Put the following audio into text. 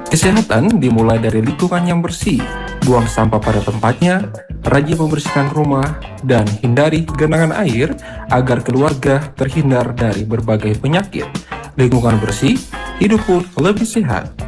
Kesehatan dimulai dari lingkungan yang bersih, buang sampah pada tempatnya, rajin membersihkan rumah, dan hindari genangan air agar keluarga terhindar dari berbagai penyakit. Lingkungan bersih, hidup pun lebih sehat.